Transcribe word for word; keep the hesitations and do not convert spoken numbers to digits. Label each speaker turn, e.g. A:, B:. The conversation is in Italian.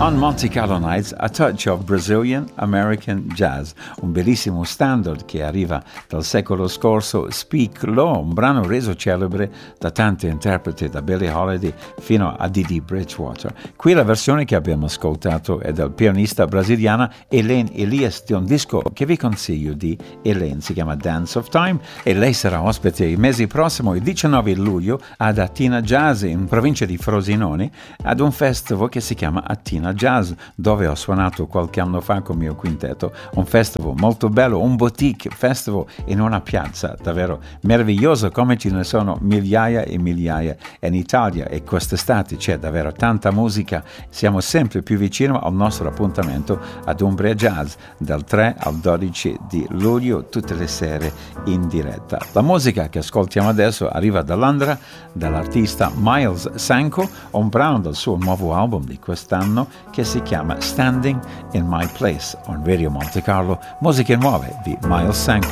A: On Monte Carlo Nights, a touch of Brazilian American jazz, un bellissimo standard che arriva dal secolo scorso, Speak Low, un brano reso celebre da tanti interpreti, da Billie Holiday fino a Didi Bridgewater. Qui la versione che abbiamo ascoltato è del pianista brasiliana Hélène Elias, di un disco che vi consiglio di Hélène, si chiama Dance of Time, e lei sarà ospite il mese prossimo, il diciannove luglio, ad Atina Jazz, in provincia di Frosinone, ad un festival che si chiama Atina Jazz, dove ho suonato qualche anno fa con il mio quintetto. Un festival molto bello, un boutique festival in una piazza davvero meraviglioso, come ce ne sono migliaia e migliaia in Italia, e quest'estate c'è davvero tanta musica. Siamo sempre più vicino al nostro appuntamento ad Umbria Jazz dal tre al dodici di luglio, tutte le sere in diretta. La musica che ascoltiamo adesso arriva da Londra, dall'artista Miles Sanko, un brano del suo nuovo album di quest'anno che si chiama Standing in My Place on Radio Monte Carlo. Musiche nuove di Miles Sanko.